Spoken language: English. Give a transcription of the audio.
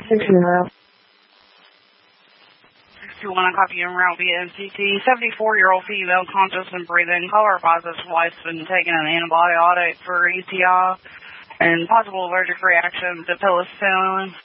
60. 61, copy en route via MCT. 74-year-old female, conscious and breathing, color positive, wife's been taking an antibiotic for ECI and possible allergic reaction to penicillin.